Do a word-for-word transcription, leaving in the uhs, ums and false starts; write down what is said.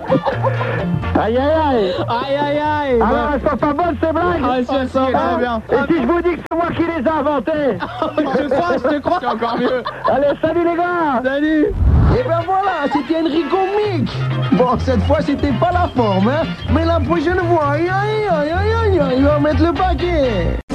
Aïe, aïe, aïe. Aïe, aïe, aïe. Alors, elles sont pas bonnes, ces blagues? Ah, si, elles sont Hein? bien. Et si je vous dis que c'est moi qui les ai inventées? Je te crois, je te crois. C'est encore mieux. Allez, salut les gars. Salut. Et ben voilà, c'était Enrico Mick. Bon, cette fois, c'était pas la forme, hein. Mais la prochaine fois, aïe, aïe, aïe, aïe, aïe, il va mettre le paquet.